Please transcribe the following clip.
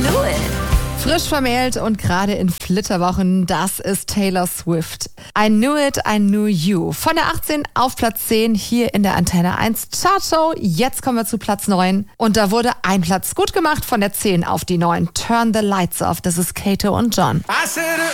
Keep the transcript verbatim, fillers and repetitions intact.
knew it. Frisch vermählt und gerade in Flitterwochen, das ist Taylor Swift. I Knew It, I Knew You. Von der achtzehn auf Platz zehn hier in der Antenne eins Chartshow. Jetzt kommen wir zu Platz neun. Und da wurde ein Platz gut gemacht von der zehn auf die neun. Turn the Lights Off. Das ist Kato und John. I said,